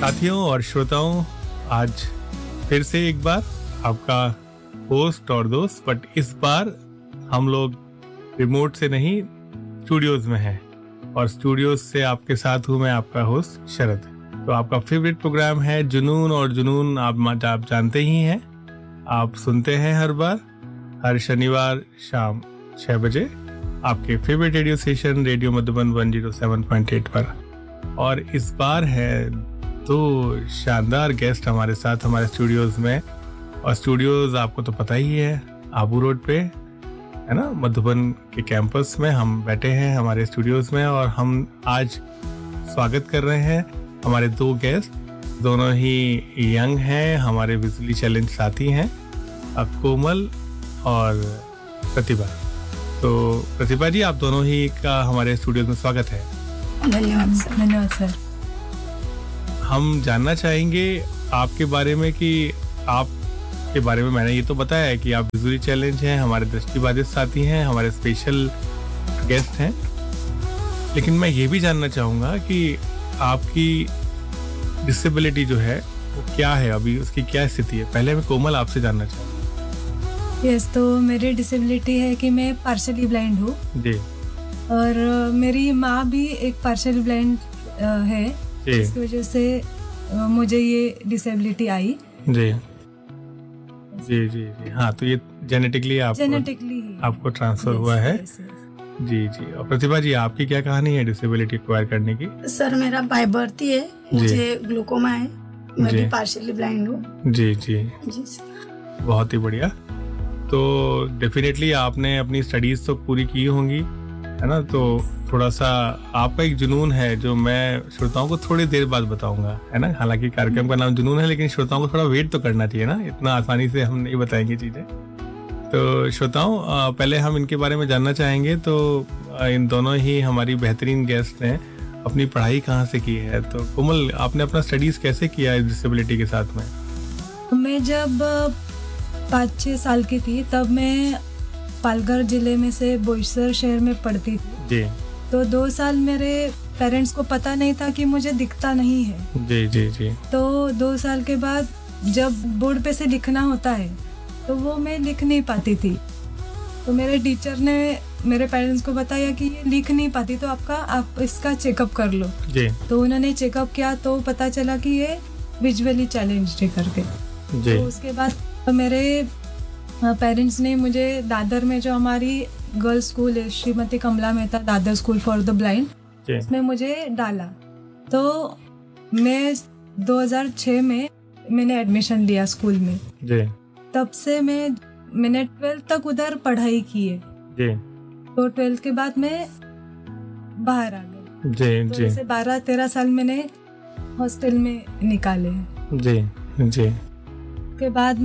साथियों और श्रोताओं, आज फिर से एक बार आपका होस्ट और दोस्त, बट इस बार हम लोग रिमोट से नहीं स्टूडियोज में हैं और स्टूडियोज से आपके साथ हूँ मैं, आपका होस्ट शरद। तो आपका फेवरेट प्रोग्राम है जुनून, और जुनून आप जानते ही हैं, आप सुनते हैं हर बार हर शनिवार शाम 6 बजे आपके favourite radio station radio Madhuban 107.8 पर। और इस बार है तो शानदार गेस्ट हमारे साथ हमारे स्टूडियोज में, और स्टूडियोज आपको तो पता ही है, आबू रोड पे है ना, मधुबन के कैंपस में हम बैठे हैं हमारे स्टूडियोज में। और हम आज स्वागत कर रहे हैं हमारे दो गेस्ट, दोनों ही यंग हैं, हमारे विजुअली चैलेंज साथी हैं, कोमल और प्रतिभा। तो प्रतिभा जी, आप दोनों ही का हमारे स्टूडियो में स्वागत है। धन्यवाद सर। हम जानना चाहेंगे आपके बारे में कि आपके बारे में मैंने ये तो बताया है कि आप विजुअली चैलेंज हैं, हमारे दृष्टिबाधित साथी हैं, हमारे स्पेशल गेस्ट हैं, लेकिन मैं ये भी जानना चाहूँगा कि आपकी डिसेबिलिटी जो है वो क्या है, अभी उसकी क्या स्थिति है। पहले मैं कोमल आपसे जानना चाहूँगा। यस, तो मेरी डिसेबिलिटी है कि मैं पार्शियली ब्लाइंड हूँ जी, और मेरी माँ भी एक पार्शियली ब्लाइंड है, इसकी वजह से मुझे ये डिसेबिलिटी आई। जी जी जी जी, हाँ, तो ये जेनेटिकली आपको ट्रांसफर हुआ है। जी जी। और प्रतिभा जी, आपकी क्या कहानी है डिसेबिलिटी एक्वायर करने की? सर, मेरा बाय बर्थ ही है, मुझे ग्लूकोमा है, मैं भी पार्शियली ब्लाइंड हूँ। जी जी जी सर। बहुत ही बढ़िया। तो डेफिनेटली आपने अपनी स्टडीज तो पूरी की होंगी, है ना, तो थोड़ा सा आपका एक जुनून है जो मैं श्रोताओं को थोड़ी देर बाद बताऊंगा, है ना। हालांकि कार्यक्रम का नाम जुनून है, लेकिन श्रोताओं को थोड़ा वेट तो करना चाहिए ना, इतना आसानी से हम नहीं बताएंगे चीजें। तो श्रोताओं, पहले हम इनके बारे में जानना चाहेंगे। तो इन दोनों ही हमारी बेहतरीन गेस्ट ने अपनी पढ़ाई कहाँ से की है। तो कोमल, आपने अपना स्टडीज कैसे किया है डिसेबिलिटी के साथ में? मैं जब 5-6 साल की थी तब मैं पालघर जिले में से बोईसर शहर में पढ़ती थी जी। तो 2 साल मेरे पेरेंट्स को पता नहीं था कि मुझे दिखता नहीं है। जी जी जी। तो 2 साल के बाद जब बोर्ड पे से लिखना होता है तो वो मैं लिख नहीं पाती थी। तो मेरे टीचर ने मेरे पेरेंट्स को बताया कि ये लिख नहीं पाती, तो आप इसका चेकअप कर लो जी। तो उन्होंने चेकअप किया तो पता चला कि ये विजुअली चैलेंज्ड है करके जी। तो उसके बाद मेरे पेरेंट्स ने मुझे दादर में जो हमारी गर्ल्स स्कूल है, श्रीमती कमला Mehta Dadar school for the blind, उसमें मुझे डाला। तो मैं 2006 में मैंने एडमिशन लिया स्कूल में जी। तब से मैंने 12th तक उधर पढ़ाई की है जी। तो 12th के बाद मैं बाहर आ गई जी तो जी। 12-13 साल मैंने हॉस्टल में निकाले जी जी। के बाद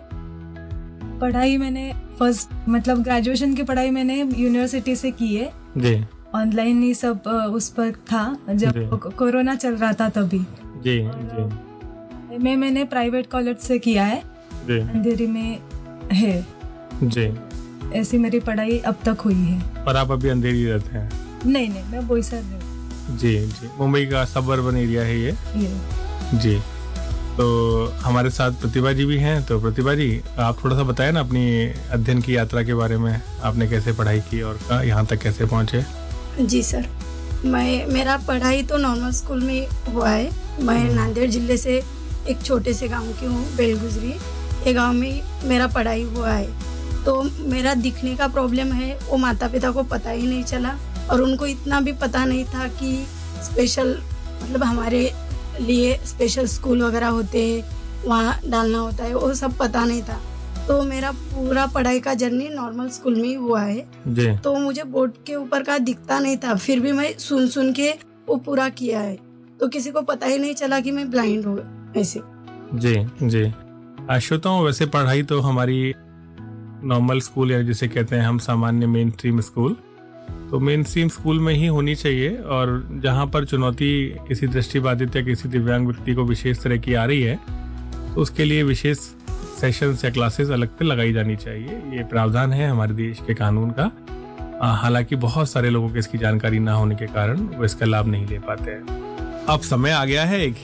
मैंने फर्स्ट मतलब ग्रेजुएशन की पढ़ाई मैंने यूनिवर्सिटी से की है जी। ऑनलाइन ही सब उस पर था जब कोरोना चल रहा था तभी जी जी। मैंने प्राइवेट कॉलेज से किया है जी। अंधेरी में है जी। ऐसी मेरी पढ़ाई अब तक हुई है। पर आप अभी अंधेरी रहते हैं? नहीं, मैं बोईसर जी जी। मुंबई का सबअर्बन एरिया है ये जी। तो हमारे साथ प्रतिभा जी भी हैं। तो प्रतिभा जी, आप थोड़ा सा बताएं ना अपनी अध्ययन की यात्रा के बारे में, आपने कैसे पढ़ाई की और यहाँ तक कैसे पहुँचे? जी सर, मेरा पढ़ाई तो नॉर्मल स्कूल में हुआ है। मैं नांदेड़ जिले से एक छोटे से गांव की हूँ, बेलगुजरी। ये गांव में मेरा पढ़ाई हुआ है। तो मेरा दिखने का प्रॉब्लम है, वो माता पिता को पता ही नहीं चला, और उनको इतना भी पता नहीं था कि स्पेशल मतलब हमारे लिए स्पेशल स्कूल वगैरह होते हैं, वहाँ डालना होता है, वो सब पता नहीं था। तो मेरा पूरा पढ़ाई का जर्नी नॉर्मल स्कूल में ही हुआ है जी। तो मुझे बोर्ड के ऊपर का दिखता नहीं था, फिर भी मैं सुन के वो पूरा किया है। तो किसी को पता ही नहीं चला कि मैं ब्लाइंड हूँ ऐसे जी जी। श्रोताओं, वैसे पढ़ाई तो हमारी नॉर्मल स्कूल या जिसे कहते हैं हम सामान्य मेन स्ट्रीम स्कूल, तो मेन स्ट्रीम स्कूल में ही होनी चाहिए। और जहाँ पर चुनौती किसी दृष्टिबाधित या किसी दिव्यांग व्यक्ति को विशेष तरह की आ रही है, तो उसके लिए विशेष सेशंस या क्लासेस अलग से लगाई जानी चाहिए। ये प्रावधान है हमारे देश के कानून का। हालांकि बहुत सारे लोगों को इसकी जानकारी ना होने के कारण वो इसका लाभ नहीं ले पाते हैं। अब समय आ गया है एक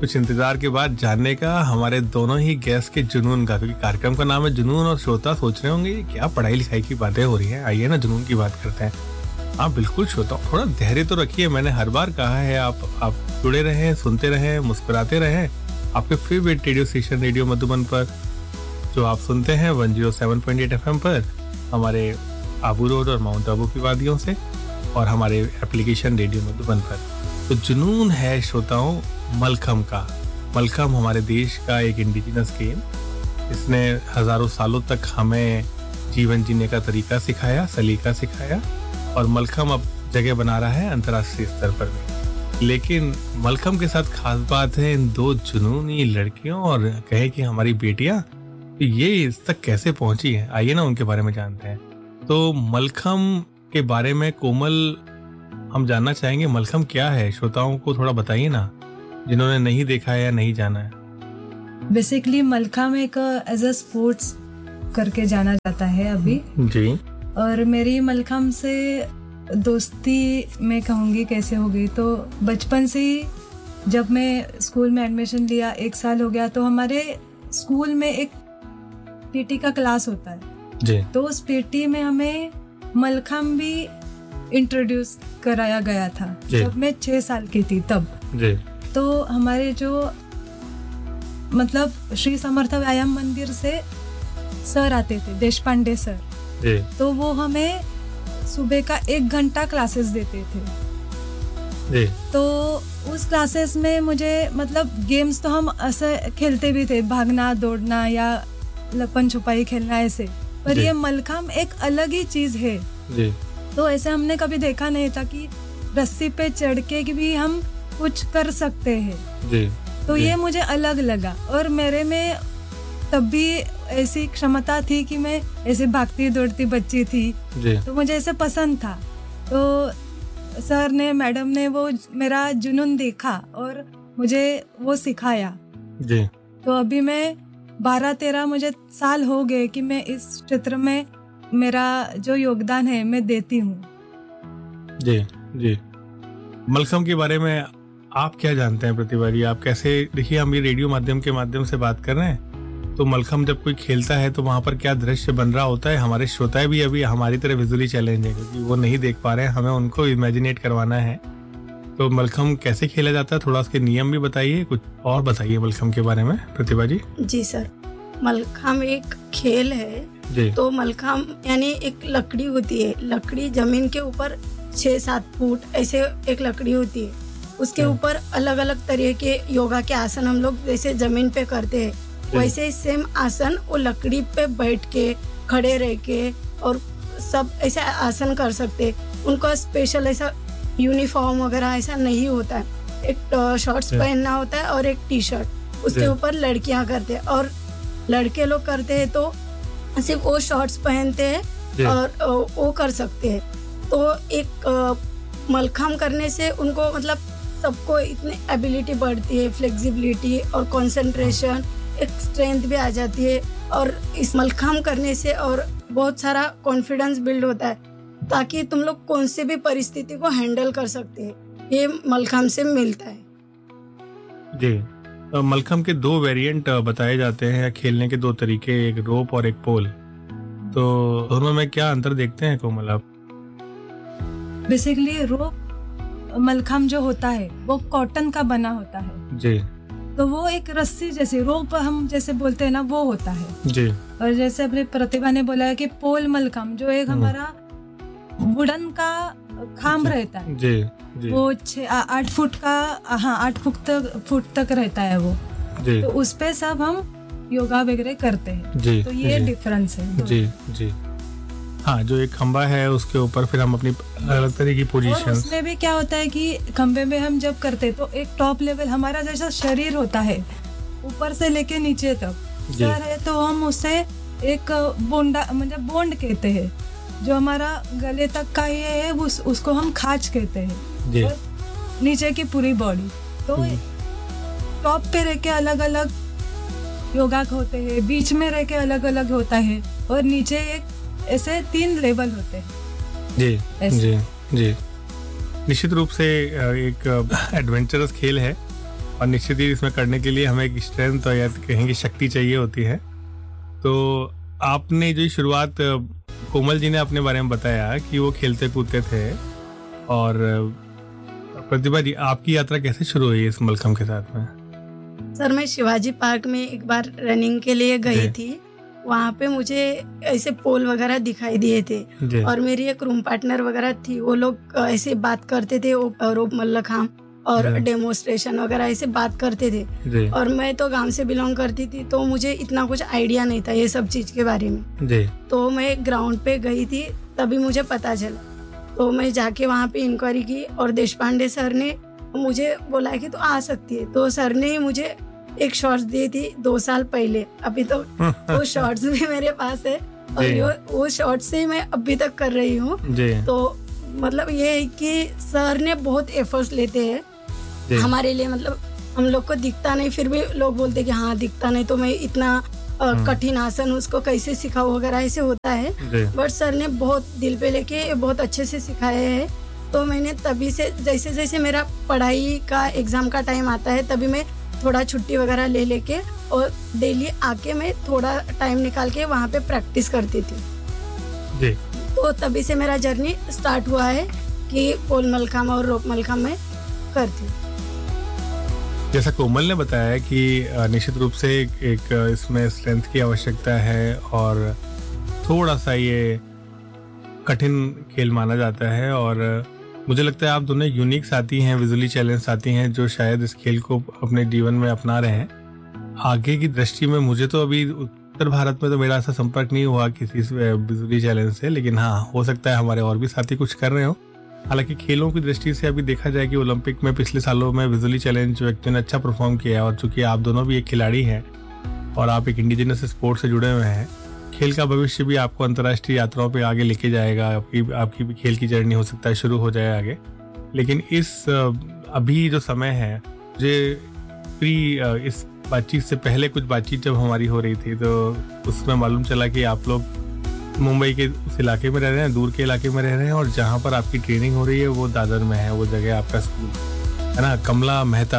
कुछ इंतजार के बाद जानने का हमारे दोनों ही गेस्ट के जुनून का, क्योंकि कार्यक्रम का नाम है जुनून और श्रोता सोच रहे होंगे ये क्या पढ़ाई लिखाई की बातें हो रही हैं। आइए ना जुनून की बात करते हैं। हाँ बिल्कुल श्रोता, थोड़ा धैर्य तो रखिए। मैंने हर बार कहा है आप जुड़े रहें, सुनते रहें, मुस्कुराते रहें। आपके favourite radio station radio Madhuban पर जो आप सुनते हैं 107.8 FM पर, हमारे आबू रोड और माउंट आबू की वादियों से, और हमारे एप्लीकेशन रेडियो मधुबन पर। तो जुनून है श्रोताओं मलखम का। मलखम हमारे देश का एक इंडिजिनस गेम, इसने हजारों सालों तक हमें जीवन जीने का तरीका सिखाया, सलीका सिखाया, और मलखम अब जगह बना रहा है अंतर्राष्ट्रीय स्तर पर भी। लेकिन मलखम के साथ खास बात है इन दो जुनूनी लड़कियों और कहे कि हमारी बेटियां, ये इस तक कैसे पहुंची है। आइए ना उनके बारे में जानते हैं। तो मलखम के बारे में कोमल हम जानना चाहेंगे, मलखम क्या है? श्रोताओं को थोड़ा बताइए ना, जिन्होंने नहीं देखा है या नहीं जाना है। बेसिकली मलखम एक एज अ स्पोर्ट्स करके जाना जाता है अभी जी। और मेरी मलखम से दोस्ती मैं कहूँगी कैसे हो गई, तो बचपन से ही जब मैं स्कूल में एडमिशन लिया 1 साल हो गया, तो हमारे स्कूल में एक पीटी का क्लास होता है जी। तो उस पीटी में हमें मलखम भी इंट्रोड्यूस कराया गया था जब मैं 6 साल की थी तब जी। तो हमारे जो मतलब श्री समर्थ व्यायाम मंदिर से सर आते थे, देशपांडे सर जी। तो वो हमें सुबह का 1 घंटा क्लासेस देते थे जी। तो उस क्लासेस में मुझे मतलब गेम्स तो हम ऐसे खेलते भी थे, भागना दौड़ना या लपन छुपाई खेलना ऐसे, पर ये मलखम एक अलग ही चीज है जी। तो ऐसे हमने कभी देखा नहीं था कि रस्सी पे चढ़ के भी हम कुछ कर सकते हैं जी। तो जी। ये मुझे अलग लगा और मेरे में तब भी ऐसी क्षमता थी कि मैं ऐसे भागती दौड़ती बच्ची थी जी। तो मुझे ऐसे पसंद था। तो सर ने मैडम ने वो मेरा जुनून देखा और मुझे वो सिखाया जी। तो अभी मैं 12-13 मुझे साल हो गए कि मैं इस क्षेत्र में मेरा जो योगदान है मैं देती हूँ। जी जी। मलखम के बारे में आप क्या जानते हैं प्रतिभा जी? आप कैसे, देखिए हम ये रेडियो माध्यम के माध्यम से बात कर रहे हैं, तो मलखम जब कोई खेलता है तो वहाँ पर क्या दृश्य बन रहा होता है? हमारे श्रोता भी अभी हमारी तरह विजुअली चैलेंज है क्योंकि वो नहीं देख पा रहे हैं, हमें उनको इमेजिनेट करवाना है। तो मलखम कैसे खेला जाता है, थोड़ा उसके नियम भी बताइए, कुछ और बताइए मलखम के बारे में प्रतिभा जी। जी सर, मलखम एक खेल है जी। तो मलखम यानी एक लकड़ी होती है, लकड़ी जमीन के ऊपर 6-7 फुट ऐसे एक लकड़ी होती है, उसके ऊपर अलग अलग तरह के योगा के आसन हम लोग जैसे जमीन पे करते हैं वैसे सेम आसन वो लकड़ी पे बैठ के खड़े रह के और सब ऐसे आसन कर सकते। उनको स्पेशल ऐसा यूनिफॉर्म वगैरह ऐसा नहीं होता है, एक शॉर्ट्स पहनना होता है और एक टी शर्ट, उसके ऊपर लड़कियां करते हैं और लड़के लोग करते हैं तो सिर्फ वो शॉर्ट्स पहनते हैं और वो कर सकते हैं। तो एक मलखम करने से उनको मतलब सबको इतनी एबिलिटी बढ़ती है, फ्लेक्सिबिलिटी और कंसंट्रेशन, एक स्ट्रेंथ भी आ जाती है और इस मलखम करने से और बहुत सारा कॉन्फिडेंस बिल्ड होता है ताकि तुम लोग कौन सी भी परिस्थिति को हैंडल कर सकते हैं, ये मलखम से मिलता है। जी। मलखम के 2 वेरिएंट बताए जाते हैं, खेलने के 2 तरीके, एक रोप और एक पोल, तो दोनों में क्या अंतर देखते हैं कोमल आप? बेसिकली रोप मलखम जो होता है वो कॉटन का बना होता है जी। तो वो एक रस्सी जैसे रोप हम जैसे बोलते हैं ना वो होता है जी। और जैसे अपने प्रतिभा ने बोला है कि पोल मलखम जो एक हमारा वुडन का खाम रहता है जी। जी। वो 8 फुट का, हाँ 8 फुट तक रहता है वो जी। तो उस पे सब हम योगा वगैरह करते हैं जी। तो ये डिफरेंस है जी जी। हाँ, जो एक खंबा है उसके ऊपर फिर हम अपनी अलग तरह की पोजीशन, और उसमें भी क्या होता है कि खंबे में हम जब करते तो एक टॉप लेवल हमारा जैसा शरीर होता है ऊपर से लेके नीचे तक सर है तो हम उसे एक बोंडा मतलब बोंड कहते हैं, जो हमारा गले तक का ये है उसको हम खाच कहते हैं और नीचे की पूरी बॉडी। तो टॉप पे रह के अलग अलग योगा होते हैं, बीच में रह के अलग अलग होता है और नीचे एक ऐसे 3 लेवल होते हैं जी जी जी। निश्चित रूप से एक एडवेंचरस खेल है और निश्चित ही इसमें करने के लिए हमें एक स्ट्रेंथ या कहेंगे शक्ति चाहिए होती है। तो आपने जो शुरुआत, कोमल जी ने अपने बारे में बताया कि वो खेलते कूदते थे, और प्रतिभा जी आपकी यात्रा कैसे शुरू हुई इस मलखम्ब के साथ में? सर मैं शिवाजी पार्क में एक बार रनिंग के लिए गई थी। वहाँ पे मुझे ऐसे पोल वगैरह दिखाई दिए थे और मेरी एक रूम पार्टनर वगैरह थी। वो लोग ऐसे बात करते थे, रोप मल्लखांब और डेमोस्ट्रेशन वगैरह ऐसे बात करते थे। और मैं तो गांव से बिलोंग करती थी, तो मुझे इतना कुछ आइडिया नहीं था ये सब चीज के बारे में। तो मैं ग्राउंड पे गई थी, तभी मुझे पता चला। तो मैं जाके वहाँ पे इंक्वायरी की और देशपांडे सर ने मुझे बोला कि तू आ सकती है। तो सर ने मुझे एक शॉर्ट्स दी थी 2 साल पहले। अभी तो वो शॉर्ट्स भी मेरे पास है और वो शॉर्ट्स से मैं अभी तक कर रही हूँ। तो मतलब ये है कि सर ने बहुत एफर्ट्स लेते हैं हमारे लिए। मतलब हम लोग को दिखता नहीं, फिर भी लोग बोलते कि हाँ दिखता नहीं, तो मैं इतना कठिन आसन उसको कैसे सिखाऊं वगैरह ऐसे होता है। बट सर ने बहुत दिल पे लेके बहुत अच्छे से सिखाया है। तो मैंने तभी से जैसे जैसे मेरा पढ़ाई का एग्जाम का टाइम आता है, तभी मैं थोड़ा छुट्टी वगैरह ले लेके और डेली आके मैं थोड़ा टाइम निकाल के वहाँ पे प्रैक्टिस करती थी जी। तो तभी से मेरा जर्नी स्टार्ट हुआ है कि पोल मलखांब और रोप मलखांब में करती हूँ। जैसा कोमल ने बताया कि निश्चित रूप से एक इसमें स्ट्रेंथ की आवश्यकता है और थोड़ा सा ये कठिन खेल माना जाता है। और मुझे लगता है आप दोनों यूनिक साथी हैं, विजुअली चैलेंज साथी हैं, जो शायद इस खेल को अपने जीवन में अपना रहे हैं। आगे की दृष्टि में मुझे तो अभी उत्तर भारत में तो मेरा ऐसा संपर्क नहीं हुआ किसी विजुअली चैलेंज से, लेकिन हाँ हो सकता है हमारे और भी साथी कुछ कर रहे हो। हालांकि खेलों की दृष्टि से अभी देखा जाए कि ओलंपिक में पिछले सालों में विजुअली चैलेंज व्यक्तियों ने अच्छा परफॉर्म किया है। और चूंकि आप दोनों भी एक खिलाड़ी हैं और आप एक इंडिजिनस स्पोर्ट से जुड़े हुए हैं, खेल का भविष्य भी आपको अंतर्राष्ट्रीय यात्राओं पे आगे लेके जाएगा। आपकी भी खेल की जर्नी हो सकता है शुरू हो जाए आगे। लेकिन इस अभी जो समय है, मुझे इस बातचीत से पहले कुछ बातचीत जब हमारी हो रही थी, तो उसमें मालूम चला कि आप लोग मुंबई के उस इलाके में रह रहे हैं, दूर के इलाके में रह रहे हैं, और जहाँ पर आपकी ट्रेनिंग हो रही है वो दादर में है। वो जगह आपका स्कूल है ना, कमला मेहता।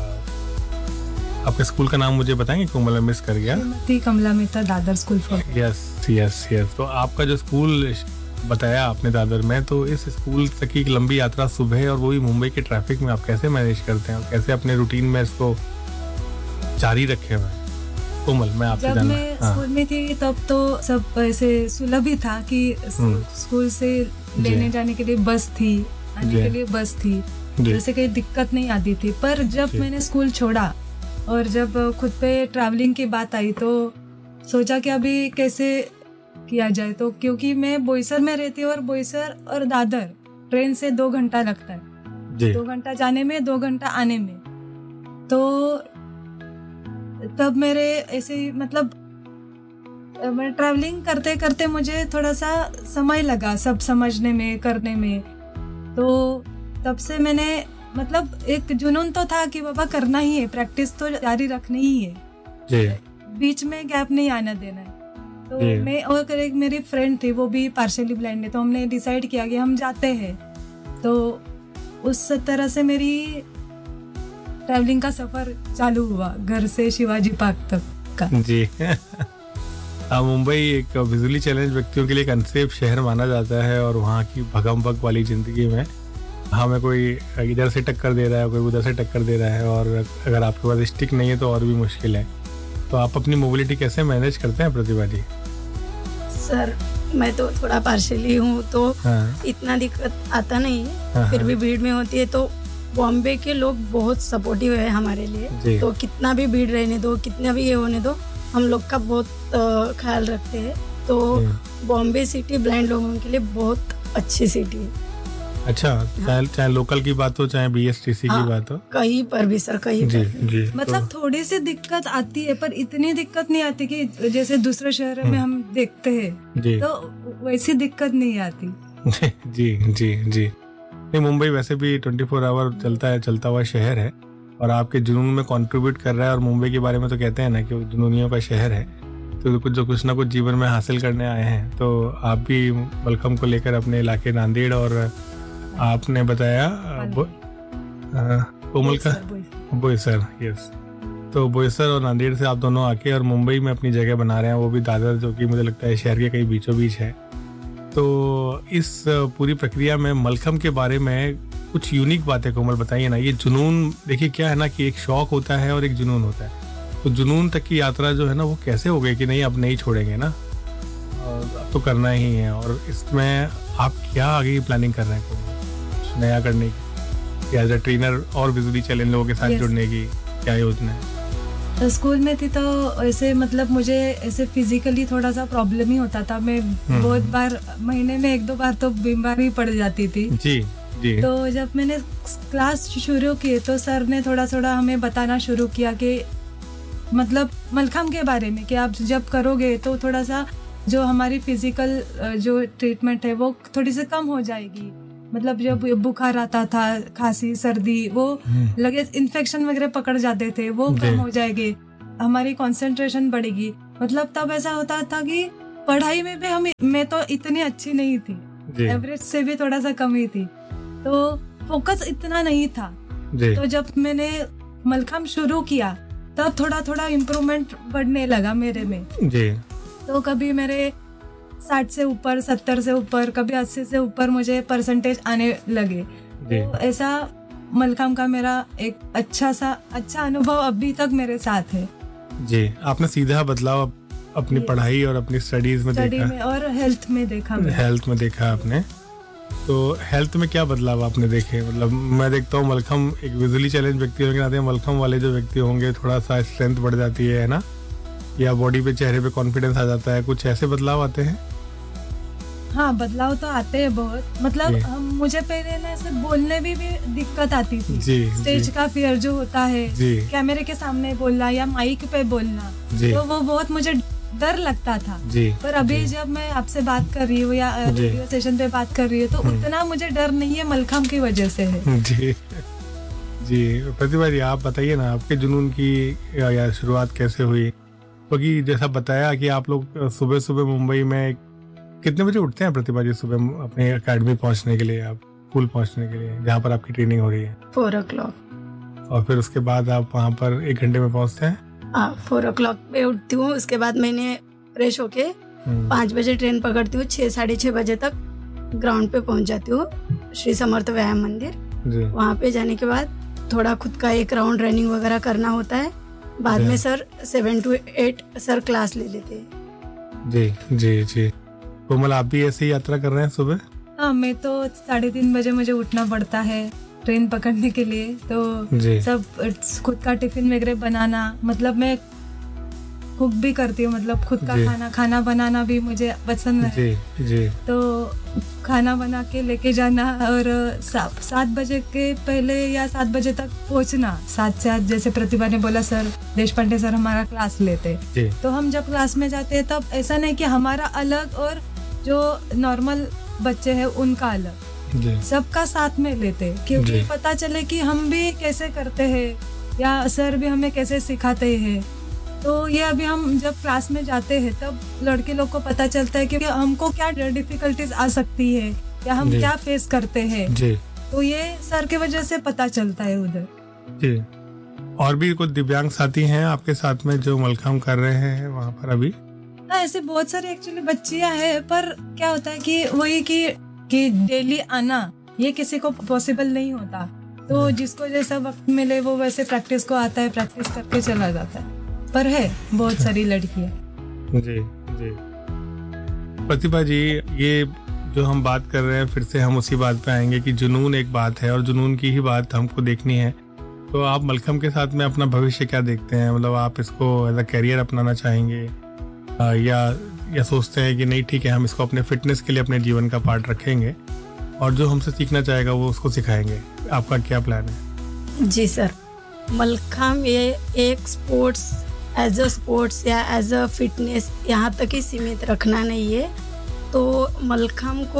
आपके स्कूल का नाम मुझे बताएंगे? कोमल मिस कर गया। कमला Mehta Dadar school for. Yes. तो आपका जो स्कूल बताया आपने दादर में, तो इस स्कूल तक की लंबी यात्रा सुबह और वो भी मुंबई के ट्रैफिक में आप कैसे मैनेज करते हैं और कैसे अपने रूटीन में इसको जारी रखे हुए? कोमल, मैं आपसे जब मैं स्कूल में थी तब तो सब ऐसे सुलभ ही था कि स्कूल से लेने जाने के लिए बस थी, आने के लिए बस थी, जैसे कोई दिक्कत नहीं आती थी। पर जब मैंने स्कूल छोड़ा और जब खुद पे ट्रैवलिंग की बात आई, तो सोचा कि अभी कैसे किया जाए। तो क्योंकि मैं बोईसर में रहती हूँ और बोईसर और दादर ट्रेन से 2 घंटा लगता है, 2 घंटा जाने में, 2 घंटा आने में। तो तब मेरे ऐसे मतलब मैं ट्रैवलिंग करते करते मुझे थोड़ा सा समय लगा सब समझने में, करने में। तो तब से मैंने मतलब एक जुनून तो था कि बाबा करना ही है, प्रैक्टिस तो जारी रखनी ही है, बीच में गैप नहीं आना देना है। तो मैं और एक मेरी फ्रेंड थी, वो भी पार्शियली ब्लाइंड है, तो हमने डिसाइड किया कि हम जाते हैं। तो उस तरह से मेरी ट्रैवलिंग का सफर चालू हुआ, घर से शिवाजी पार्क तक का। जी मुंबई एक विजुअली चैलेंज व्यक्तियों के लिए एक अनसेफ शहर माना जाता है, और वहाँ की भगम भग वाली जिंदगी में हमें कोई इधर से टक्कर दे रहा है, कोई उधर से टक्कर दे रहा है, और अगर आपके पास स्टिक नहीं है तो और भी मुश्किल है। तो आप अपनी मोबिलिटी कैसे मैनेज करते हैं प्रतिभा जी? सर मैं तो थोड़ा पार्शियली हूँ, तो इतना दिक्कत आता नहीं है। फिर भी भीड़ में होती है, तो बॉम्बे के लोग बहुत सपोर्टिव है हमारे लिए। तो कितना भी भीड़ रहने दो, कितना भी ये होने दो, हम लोग का बहुत ख्याल रखते हैं। तो बॉम्बे सिटी ब्लाइंड लोगों के लिए बहुत अच्छी सिटी है। अच्छा, चाहे लोकल की बात हो, चाहे बीएसटीसी की बात हो, कहीं पर भी सर, कहीं जी, पर जी। मतलब थोड़ी सी दिक्कत आती है, पर इतनी दिक्कत नहीं आती कि जैसे दूसरे शहर में हम देखते हैं, तो वैसी दिक्कत नहीं आती। जी जी जी। नहीं, मुंबई वैसे भी 24 आवर चलता हुआ शहर है, और आपके जुनून में कंट्रीब्यूट कर रहा है। और मुंबई के बारे में तो कहते हैं ना कि वो जुनूनियों का शहर है। तो कुछ ना कुछ जीवन में हासिल करने आए हैं। तो आप भी मलखम्ब को लेकर अपने इलाके नांदेड़, और आपने बताया कोमल का बोईसर, यस। तो बोईसर और नांदेड़ से आप दोनों आके और मुंबई में अपनी जगह बना रहे हैं, वो भी दादर, जो कि मुझे लगता है शहर के कहीं बीचों बीच है। तो इस पूरी प्रक्रिया में मलखम्ब के बारे में कुछ यूनिक बातें कोमल बताइए ना। ये जुनून, देखिए क्या है ना कि एक शौक होता है और एक जुनून होता है। तो जुनून तक की यात्रा जो है ना, वो कैसे हो गई कि नहीं अब नहीं छोड़ेंगे ना, और अब तो करना ही है। और इसमें आप क्या आगे की प्लानिंग कर रहे हैं, कुछ नया करने की, एज अ ट्रेनर और विजुअली चैलेंज लोगों के साथ जुड़ने की क्या योजना है? तो स्कूल में थी तो ऐसे मतलब मुझे ऐसे फिजिकली थोड़ा सा प्रॉब्लम ही होता था। मैं बहुत बार, महीने में 1-2 बार तो बीमार भी पड़ जाती थी। जी जी। तो जब मैंने क्लास शुरू की तो सर ने थोड़ा थोड़ा हमें बताना शुरू किया कि मतलब मलखम्ब के बारे में, कि आप जब करोगे तो थोड़ा सा जो हमारी फिजिकल जो ट्रीटमेंट है वो थोड़ी सी कम हो जाएगी। मतलब जब बुखार आता था, खांसी सर्दी, वो लगे इन्फेक्शन वगैरह पकड़ जाते थे, वो कम हो जाएंगे, हमारी कंसंट्रेशन बढ़ेगी। मतलब तब ऐसा होता था कि पढ़ाई में भी मैं तो इतनी अच्छी नहीं थी, एवरेज से भी थोड़ा सा कम ही थी, तो फोकस इतना नहीं था। तो जब मैंने मलखम्ब शुरू किया तब थोड़ा थोड़ा इम्प्रूवमेंट बढ़ने लगा मेरे में। तो कभी मेरे 60 से ऊपर, 70 से ऊपर, कभी 80 से ऊपर मुझे परसेंटेज आने लगे। तो ऐसा मलखम्ब का मेरा एक अच्छा अनुभव अभी तक मेरे साथ है। जी, आपने सीधा बदलाव अपनी पढ़ाई और अपनी स्टडीज में देखा और हेल्थ में देखा। हेल्थ में देखा आपने। तो हेल्थ में क्या बदलाव आपने देखे? मतलब मैं देखता हूँ मलखम्ब एक विजुअली चैलेंज व्यक्ति होने के नाते मलखम्ब वाले जो व्यक्ति होंगे थोड़ा सा स्ट्रेंथ बढ़ जाती है ना, या बॉडी पे, चेहरे पे कॉन्फिडेंस आ जाता है, कुछ ऐसे बदलाव आते हैं? हाँ, बदलाव तो आते हैं बहुत। मतलब मुझे पहले ना ऐसे बोलने भी दिक्कत आती थी। स्टेज का फियर जो होता है, कैमरे के सामने बोलना या माइक पे बोलना, तो वो बहुत मुझे डर लगता था। पर अभी जब मैं आपसे बात कर रही हूँ या रेडियो सेशन पे बात कर रही हूँ तो उतना मुझे डर नहीं है, मलखम्ब की वजह से है। जी प्रतिभा जी, आप बताइए ना आपके जुनून की या शुरुआत कैसे हुई? क्योंकि जैसा बताया कि आप लोग सुबह सुबह मुंबई में कितने बजे उठते हैं प्रतिभा जी सुबह अपने एकेडमी पहुंचने के लिए, आप स्कूल पहुंचने के लिए जहाँ पर आपकी ट्रेनिंग हो रही है? 4 o'clock। और फिर उसके बाद आप वहाँ पर 1 घंटे में पहुंचते हैं? 4 o'clock पे उठती हूँ। उसके बाद मैंने फ्रेश होके 5 बजे ट्रेन पकड़ती हूँ। 6-6:30 बजे तक ग्राउंड पे पहुँच जाती हूँ, श्री समर्थ व्यायाम मंदिर। वहाँ पे जाने के बाद थोड़ा खुद का एक राउंड रनिंग वगैरह करना होता है। बाद में सर 7 to 8 सर क्लास ले लेते हैं। जी जी जी। कोमल, आप भी ऐसे ही यात्रा कर रहे हैं सुबह? हाँ, मैं तो 3:30 बजे मुझे उठना पड़ता है ट्रेन पकड़ने के लिए। तो सब खुद का टिफिन वगैरह बनाना, मतलब मैं कुक भी करती हूँ, मतलब खुद का खाना बनाना भी मुझे पसंद है। जी। तो खाना बना के लेके जाना और 7 बजे के पहले या 7 बजे तक पहुँचना। 7 से 8 जैसे प्रतिभा ने बोला, सर देशपांडे सर हमारा क्लास लेते, तो हम जब क्लास में जाते हैं तब ऐसा नहीं कि हमारा अलग और जो नॉर्मल बच्चे हैं उनका अलग, सबका साथ में लेते, क्योंकि पता चले कि हम भी कैसे करते हैं या सर भी हमें कैसे सिखाते हैं। तो ये अभी हम जब क्लास में जाते हैं तब लड़के लोग को पता चलता है कि हमको क्या डिफिकल्टीज आ सकती है या हम क्या फेस करते हैं। तो ये सर की वजह से पता चलता है उधर। जी। और भी कुछ दिव्यांग साथी हैं आपके साथ में जो मलखम्ब कर रहे हैं वहाँ पर अभी? हाँ, ऐसे बहुत सारी एक्चुअली बच्चियां हैं, पर क्या होता है कि वही कि डेली आना ये किसी को पॉसिबल नहीं होता। तो जिसको जैसा वक्त मिले वो वैसे प्रैक्टिस को आता है, प्रैक्टिस करके चला जाता है। पर है बहुत सारी लड़कियां। जी जी। प्रतिभा जी, ये जो हम बात कर रहे हैं फिर से हम उसी बात पे आएंगे कि जुनून एक बात है और जुनून की ही बात हमको देखनी है। तो आप मलखम्ब के साथ में अपना भविष्य क्या देखते हैं? मतलब आप इसको एज अ कैरियर अपनाना चाहेंगे या सोचते हैं कि नहीं ठीक है, हम इसको अपने फिटनेस के लिए अपने जीवन का पार्ट रखेंगे और जो हमसे सीखना चाहेगा वो उसको सिखाएंगे? आपका क्या प्लान है? जी सर, मलखम्ब ये एक स्पोर्ट्स, एज अ स्पोर्ट्स या एज अ फिटनेस यहाँ तक ही सीमित रखना नहीं है। तो मलखम्ब को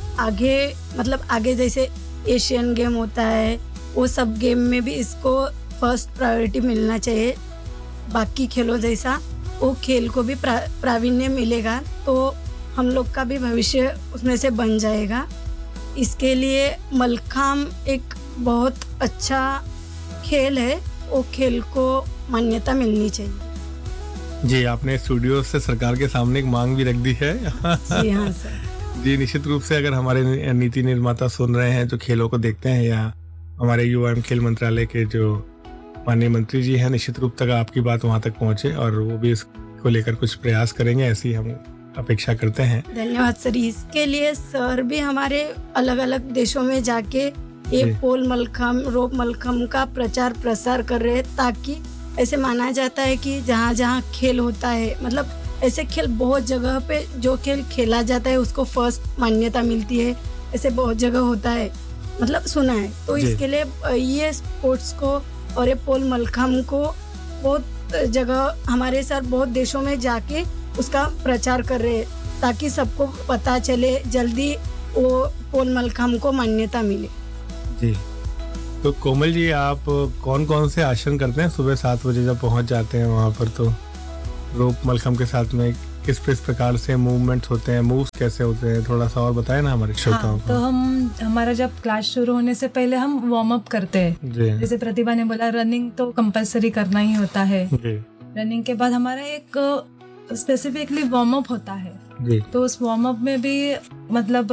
आगे जैसे एशियन गेम होता है वो सब गेम में भी इसको फर्स्ट प्रायोरिटी मिलना चाहिए। बाकी खेलों जैसा वो खेल को भी प्रावीण्य मिलेगा तो हम लोग का भी भविष्य उसमें से बन जाएगा। इसके लिए मलखम्ब एक बहुत अच्छा खेल है वो खेल को मान्यता मिलनी चाहिए। जी, आपने स्टूडियो से सरकार के सामने एक मांग भी रख दी है। जी हाँ सर। जी, निश्चित रूप से अगर हमारे नीति निर्माता सुन रहे हैं, जो खेलों को देखते हैं, या हमारे युवा एवं खेल मंत्रालय के जो माननीय मंत्री जी हैं, निश्चित रूप तक आपकी बात वहां तक पहुंचे और वो भी इसको लेकर कुछ प्रयास करेंगे, ऐसी हम अपेक्षा करते हैं। धन्यवाद सर। इसके लिए सर भी हमारे अलग अलग देशों में जाके ये पोल मलखम, रोप मलखम का प्रचार प्रसार कर रहे हैं, ताकि ऐसे माना जाता है कि जहाँ जहाँ खेल होता है, मतलब ऐसे खेल बहुत जगह पे जो खेल खेला जाता है उसको फर्स्ट मान्यता मिलती है, ऐसे बहुत जगह होता है, मतलब सुना है। तो इसके लिए ये स्पोर्ट्स को और ये पोल मलखम को बहुत जगह हमारे सर बहुत देशों में जाके उसका प्रचार कर रहे हैं, ताकि सबको पता चले, जल्दी वो पोल मलखम को मान्यता मिले। जी, तो कोमल जी, आप कौन कौन से आसन करते हैं सुबह 7 बजे जब पहुंच जाते हैं वहां पर? तो रोप मलखम के साथ में किस प्रकार से मूवमेंट्स होते हैं, मूव्स कैसे होते हैं, थोड़ा सा और बताएं ना हमारे श्रोताओं को। तो हमारा जब क्लास शुरू होने से पहले हम वार्म अप करते हैं। जैसे प्रतिभा ने बोला, रनिंग तो कंपलसरी करना ही होता है। रनिंग के बाद हमारा एक स्पेसिफिकली वार्म अप होता है। तो उस वार्म अप में भी मतलब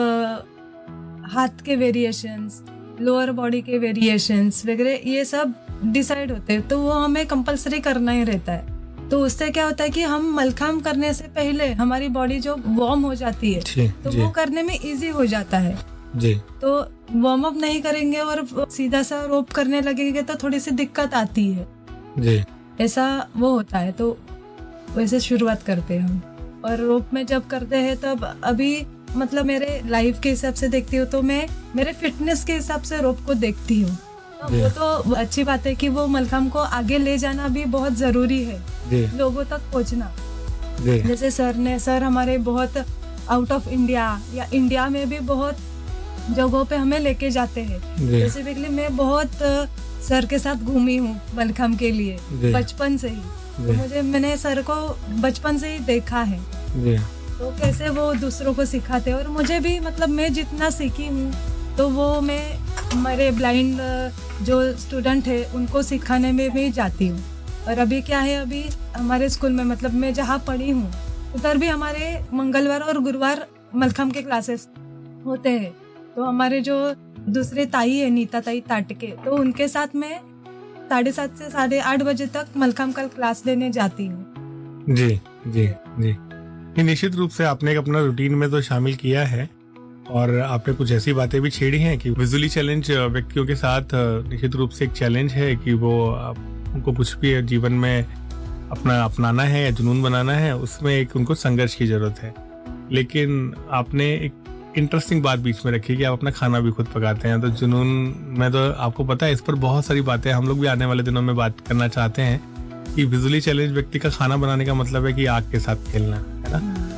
हाथ के वेरिएशंस, लोअर बॉडी के वेरिएशंस वगैरह ये सब डिसाइड होते हैं, तो वो हमें कंपलसरी करना ही रहता है। तो उससे क्या होता है कि हम मलखम करने से पहले हमारी बॉडी जो वार्म हो जाती है, तो वो करने में इजी हो जाता है। जी। तो वार्म अप नहीं करेंगे और सीधा सा रोप करने लगेंगे तो थोड़ी सी दिक्कत आती है। जी। ऐसा वो होता है, तो वैसे शुरुआत करते हैं हम। और रोप में जब करते हैं तब अभी मतलब मेरे लाइफ के हिसाब से देखती हूँ, तो मैं मेरे फिटनेस के हिसाब से रोप को देखती हूँ। वो तो अच्छी बात है कि वो मलखम को आगे ले जाना भी बहुत जरूरी है, लोगों तक पहुँचना। जैसे सर हमारे बहुत आउट ऑफ इंडिया या इंडिया में भी बहुत जगहों पे हमें लेके जाते हैं। स्पेसिफिकली मैं बहुत सर के साथ घूमी हूँ मलखम के लिए बचपन से ही। तो मैंने सर को बचपन से ही देखा है, तो कैसे वो दूसरों को सिखाते हैं। और मुझे भी मतलब मैं जितना सीखी हूँ, तो वो मैं हमारे ब्लाइंड जो स्टूडेंट है उनको सिखाने में भी जाती हूँ। और अभी क्या है, अभी हमारे स्कूल में मतलब मैं जहाँ पढ़ी हूँ उधर भी हमारे मंगलवार और गुरुवार मलखम के क्लासेस होते हैं। तो हमारे जो दूसरे ताई है, नीता ताई ताटके, तो उनके साथ मैं 7:30 से 8:30 बजे तक मलखम का क्लास लेने जाती हूँ। जी जी जी, निश्चित रूप से आपने अपना रूटीन में तो शामिल किया है, और आपने कुछ ऐसी बातें भी छेड़ी हैं कि विजुअली चैलेंज व्यक्तियों के साथ निश्चित रूप से एक चैलेंज है कि वो उनको कुछ भी जीवन में अपना अपनाना है या जुनून बनाना है, उसमें एक उनको संघर्ष की जरूरत है। लेकिन आपने एक इंटरेस्टिंग बात बीच में रखी कि आप अपना खाना भी खुद पकाते हैं। तो जुनून में तो आपको पता है, इस पर बहुत सारी बातें हम लोग भी आने वाले दिनों में बात करना चाहते हैं कि विजुअली चैलेंज व्यक्ति का खाना बनाने का मतलब है कि आग के साथ खेलना है ना।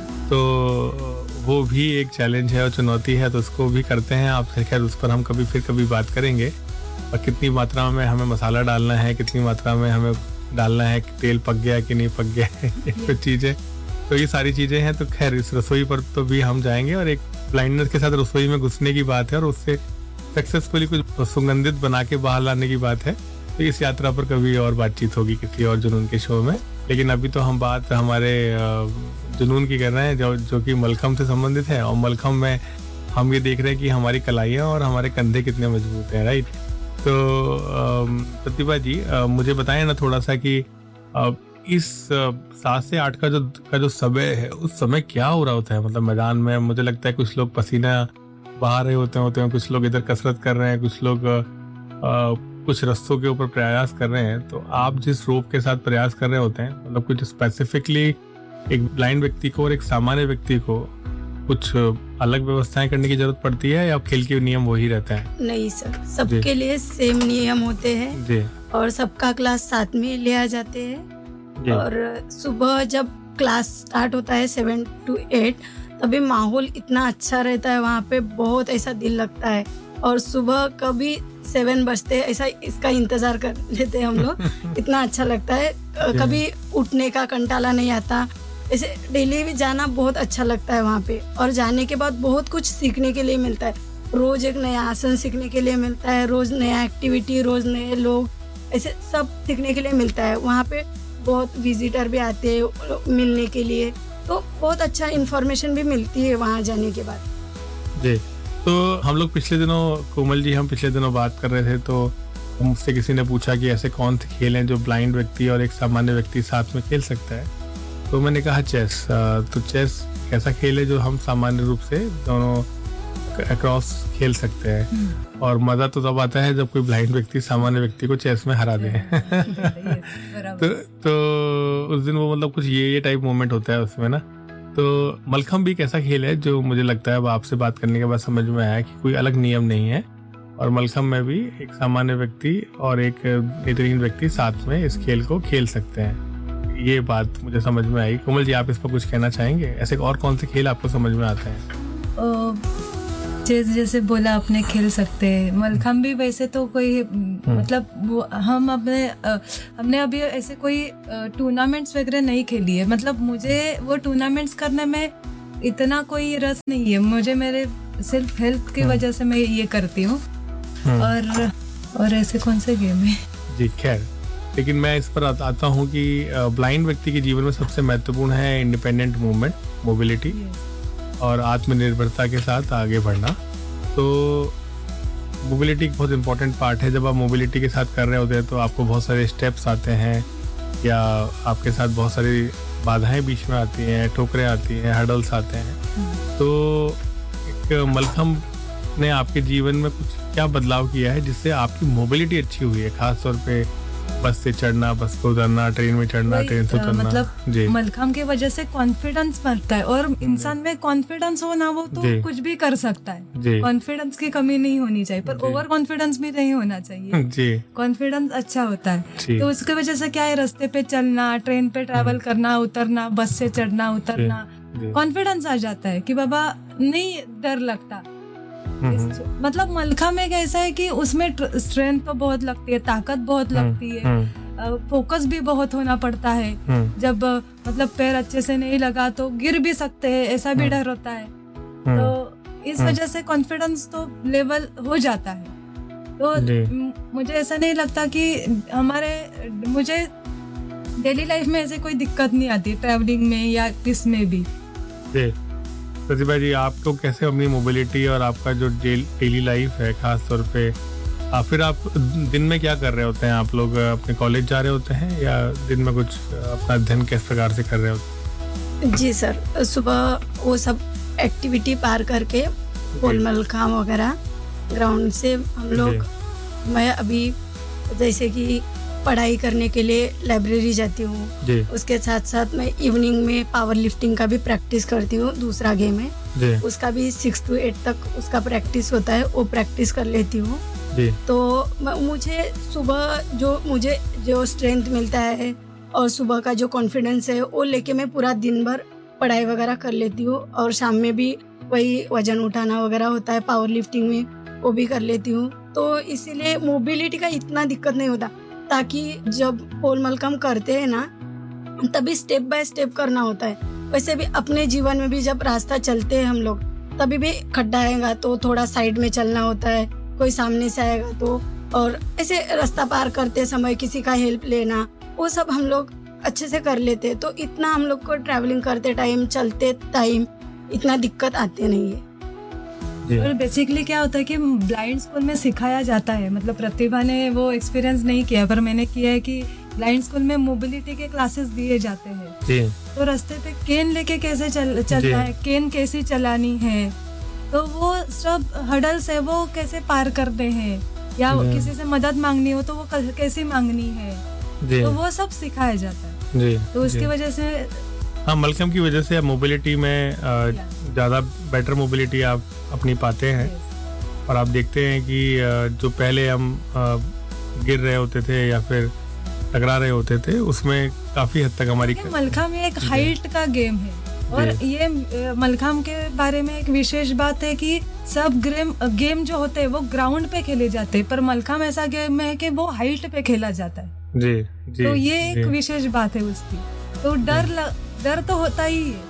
तो वो भी एक चैलेंज है और चुनौती है, तो उसको भी करते हैं आप। खैर, उस पर हम कभी बात करेंगे। और कितनी मात्रा में हमें मसाला डालना है, कितनी मात्रा में हमें डालना है, कि तेल पक गया कि नहीं पक गया है, कुछ चीज़ें। तो ये सारी चीज़ें हैं। तो खैर, इस रसोई पर तो भी हम जाएंगे, और एक ब्लाइंडनेस के साथ रसोई में घुसने की बात है और उससे सक्सेसफुली कुछ सुगंधित बना के बाहर लाने की बात है। तो इस यात्रा पर कभी और बातचीत होगी किसी और जुनून के शो में। लेकिन अभी तो हम बात हमारे जुनून की कर रहे हैं, जो कि मलखम से संबंधित है। और मलखम में हम ये देख रहे हैं कि हमारी कलाइयाँ और हमारे कंधे कितने मजबूत हैं, राइट। तो प्रतिभा जी, मुझे बताएं ना थोड़ा सा कि इस 7 से 8 का जो समय है, उस समय क्या हो रहा होता है मतलब मैदान में? मुझे लगता है कुछ लोग पसीना बहा रहे होते हैं, कुछ लोग इधर कसरत कर रहे हैं, कुछ लोग कुछ रस्तों के ऊपर प्रयास कर रहे हैं। तो आप जिस रोप के साथ प्रयास कर रहे होते हैं, मतलब कुछ स्पेसिफिकली एक ब्लाइंड व्यक्ति को और एक सामान्य व्यक्ति को कुछ अलग व्यवस्थाएं करने की जरूरत पड़ती है, या खेल के नियम वही रहता है? नहीं सर, सबके लिए सेम नियम होते हैं जी। और सबका क्लास साथ में लिया जाते हैं। और सुबह जब क्लास स्टार्ट होता है 7 to 8, तभी माहौल इतना अच्छा रहता है वहाँ पे, बहुत ऐसा दिल लगता है। और सुबह कभी 7 बजते ऐसा इसका इंतजार कर लेते हैं हम लोग। इतना अच्छा लगता है, कभी उठने का कंटाला नहीं आता। ऐसे डेली भी जाना बहुत अच्छा लगता है वहाँ पे। और जाने के बाद बहुत कुछ सीखने के लिए मिलता है। रोज एक नया आसन सीखने के लिए मिलता है, रोज नया एक्टिविटी, रोज नए लोग, ऐसे सब सीखने के लिए मिलता है। वहाँ पे बहुत विजिटर भी आते हैं मिलने के लिए, तो बहुत अच्छा इन्फॉर्मेशन भी मिलती है वहाँ जाने के बाद। जी, तो हम लोग पिछले दिनों, कोमल जी, हम पिछले दिनों बात कर रहे थे तो मुझसे किसी ने पूछा कि ऐसे कौन से खेल हैं जो ब्लाइंड व्यक्ति और एक सामान्य व्यक्ति साथ में खेल सकता है। तो मैंने कहा चेस। तो चेस एक ऐसा खेल है जो हम सामान्य रूप से दोनों अक्रॉस खेल सकते हैं, और मज़ा तो तब आता है जब कोई ब्लाइंड व्यक्ति सामान्य व्यक्ति को चेस में हरा दे। तो उस दिन वो मतलब कुछ ये टाइप मोमेंट होता है उसमें ना। तो मलखम भी एक ऐसा खेल है जो मुझे लगता है अब आपसे बात करने के बाद समझ में आया कि कोई अलग नियम नहीं है, और मलखम में भी एक सामान्य व्यक्ति और एक नेत्रहीन व्यक्ति साथ में इस खेल को खेल सकते हैं। ये बात मुझे समझ में आई। कोमल जी, आप इस पर कुछ कहना चाहेंगे? ऐसे और कौन से खेल आपको समझ में आते हैं? चेस जैसे बोला आपने खेल सकते हैं, मलखम भी वैसे तो कोई मतलब वो हमने अभी ऐसे कोई टूर्नामेंट्स वगैरह नहीं खेली है। मतलब मुझे वो टूर्नामेंट्स करने में इतना कोई रस नहीं है, मुझे मेरे सिर्फ हेल्थ की वजह से मैं ये करती हूँ। और ऐसे कौन से गेम है जी, खैर, लेकिन मैं इस पर आता हूँ कि ब्लाइंड व्यक्ति के जीवन में सबसे महत्वपूर्ण है इंडिपेंडेंट मूवमेंट, मोबिलिटी और आत्मनिर्भरता के साथ आगे बढ़ना। तो मोबिलिटी एक बहुत इंपॉर्टेंट पार्ट है। जब आप मोबिलिटी के साथ कर रहे होते हैं तो आपको बहुत सारे स्टेप्स आते हैं, या आपके साथ बहुत सारी बाधाएं बीच में आती हैं, ठोकरें आती हैं, हर्डल्स आते हैं। तो एक मलखम ने आपके जीवन में कुछ क्या बदलाव किया है जिससे आपकी मोबिलिटी अच्छी हुई है? खास तौर पे बस से चढ़ना, बस को उतरना, ट्रेन में चढ़ना, ट्रेन से उतरना। मतलब मलखम की वजह से कॉन्फिडेंस बढ़ता है, और इंसान में कॉन्फिडेंस हो ना वो तो कुछ भी कर सकता है। कॉन्फिडेंस की कमी नहीं होनी चाहिए, पर ओवर कॉन्फिडेंस भी नहीं होना चाहिए। कॉन्फिडेंस अच्छा होता है। तो उसकी वजह से क्या है, रास्ते पे चलना, ट्रेन पे ट्रैवल करना, उतरना, बस से चढ़ना उतरना, कॉन्फिडेंस आ जाता है कि बाबा नहीं डर लगता। मतलब मलखम एक ऐसा है कि उसमें स्ट्रेंथ तो बहुत लगती है, ताकत बहुत लगती है, फोकस भी बहुत होना पड़ता है। जब मतलब पैर अच्छे से नहीं लगा तो गिर भी सकते हैं, ऐसा भी डर होता है। तो इस वजह से कॉन्फिडेंस तो लेवल हो जाता है। तो मुझे ऐसा नहीं लगता कि मुझे डेली लाइफ में ऐसे कोई दिक्कत नहीं आती, ट्रैवलिंग में या किस में भी। प्रतिभा जी, आप तो कैसे अपनी मोबिलिटी और आपका जो डेली लाइफ है, खास तौर पे फिर आप दिन में क्या कर रहे होते हैं? आप लोग अपने कॉलेज जा रहे होते हैं या दिन में कुछ अपना अध्ययन किस प्रकार से कर रहे होते हैं? जी सर, सुबह वो सब एक्टिविटी पार करके पोल मलखम वगैरह ग्राउंड से हम लोग, मैं अभी जैसे कि पढ़ाई करने के लिए लाइब्रेरी जाती हूँ, उसके साथ साथ मैं इवनिंग में पावर लिफ्टिंग का भी प्रैक्टिस करती हूँ। दूसरा गेम है उसका भी 6 to 8 तक उसका प्रैक्टिस होता है, वो प्रैक्टिस कर लेती हूँ। तो मुझे सुबह जो स्ट्रेंथ मिलता है और सुबह का जो कॉन्फिडेंस है वो लेके मैं पूरा दिन भर पढ़ाई वगैरह कर लेती हूँ। और शाम में भी वही वजन उठाना वगैरह होता है पावर लिफ्टिंग में, वो भी कर लेती हूँ। तो इसीलिए मोबिलिटी का इतना दिक्कत नहीं होता, ताकि जब पोल मलखम करते हैं ना तभी स्टेप बाय स्टेप करना होता है। वैसे भी अपने जीवन में भी जब रास्ता चलते हैं हम लोग, तभी भी खड्डा आएगा तो थोड़ा साइड में चलना होता है, कोई सामने से आएगा तो, और ऐसे रास्ता पार करते समय किसी का हेल्प लेना, वो सब हम लोग अच्छे से कर लेते हैं। तो इतना हम लोग को ट्रैवलिंग करते टाइम, चलते टाइम इतना दिक्कत आते नहीं है। और बेसिकली क्या होता है कि ब्लाइंड स्कूल में सिखाया जाता है, मतलब प्रतिभा ने वो एक्सपीरियंस नहीं किया पर मैंने किया है कि ब्लाइंड स्कूल में मोबिलिटी के क्लासेस दिए जाते हैं। तो रास्ते पे केन लेके कैसे चलना है, केन कैसे चलानी है, तो वो सब हडल्स है वो कैसे पार करते हैं, या किसी से मदद मांगनी हो तो वो कैसे मांगनी है, तो वो सब सिखाया जाता है। तो उसकी वजह से मलखम की वजह से मोबिलिटी में ज़्यादा बेटर मोबिलिटी आप अपनी पाते हैं। और आप देखते हैं कि जो पहले हम गिर रहे होते थे या फिर टकरा रहे होते थे, उसमें काफ़ी हद तक हमारी मलखम एक हाइट का गेम है। और ये मलखम के बारे में एक विशेष बात है कि सब गेम जो होते हैं वो ग्राउंड पे खेले जाते हैं, पर मलखम ऐसा गेम है कि वो हाइट पे खेला जाता है। तो ये एक विशेष बात है उसकी। तो डर तो होता ही है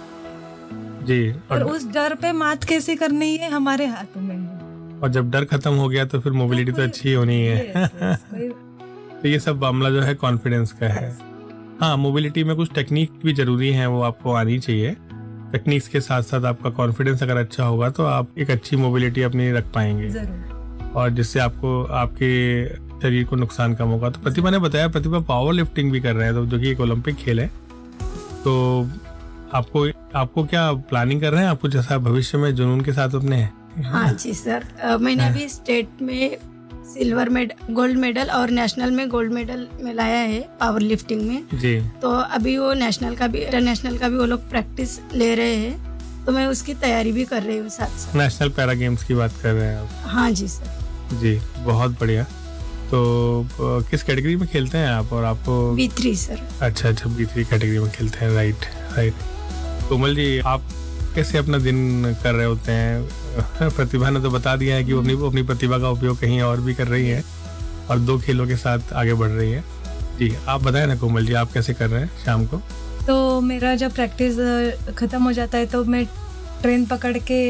जी, और उस डर पे मात कैसे करनी है हमारे हाथों में है। और जब डर खत्म हो गया तो फिर मोबिलिटी तो अच्छी होनी है। तो ये सब मामला जो है कॉन्फिडेंस का है। हाँ, मोबिलिटी में कुछ टेक्निक भी जरूरी है, वो आपको आनी चाहिए। टेक्निक्स के साथ साथ आपका कॉन्फिडेंस अगर अच्छा होगा तो आप एक अच्छी मोबिलिटी अपनी रख पाएंगे, जरूर। और जिससे आपको आपके शरीर को नुकसान कम होगा। तो प्रतिभा ने बताया, प्रतिभा पावर लिफ्टिंग भी कर रहे हैं, तो जो कि एक ओलंपिक खेल है। तो आपको क्या प्लानिंग कर रहे हैं, आपको जैसा भविष्य में जुनून के साथ अपने? हाँ जी सर, मैंने अभी स्टेट में सिल्वर मेडल, गोल्ड मेडल और नेशनल में गोल्ड मेडल में लाया है पावर लिफ्टिंग में जी। तो अभी वो नेशनल का भी, इंटरनेशनल का भी वो लोग प्रैक्टिस ले रहे हैं, तो मैं उसकी तैयारी भी कर रही हूँ साथ साथ। नेशनल पैरा गेम्स की बात कर रहे हैं आप? हाँ जी सर। जी, बहुत बढ़िया। तो किस कैटेगरी में खेलते हैं आप, और आपको? B3 sir. अच्छा, B3 कैटेगरी में खेलते हैं, राइट। कोमल जी, आप कैसे अपना दिन कर रहे होते हैं? प्रतिभा ने तो बता दिया है कि वो अपनी प्रतिभा का उपयोग कहीं और भी कर रही है और 2 खेलों के साथ आगे बढ़ रही है। जी, आप बताएं ना कोमल जी, आप कैसे कर रहे हैं शाम को? तो मेरा जब प्रैक्टिस खत्म हो जाता है तो मैं ट्रेन पकड़ के